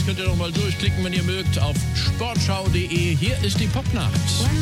könnt ihr noch mal durchklicken, wenn ihr mögt, auf sportschau.de. Hier ist die Popnacht.